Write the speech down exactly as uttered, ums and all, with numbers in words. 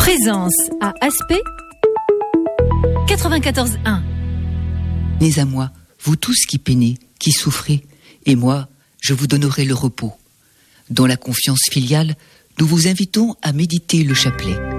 Présence à Aspect quatre-vingt-quatorze un. Venez à moi, vous tous qui peinez, qui souffrez, et moi, je vous donnerai le repos. Dans la confiance filiale, nous vous invitons à méditer le chapelet.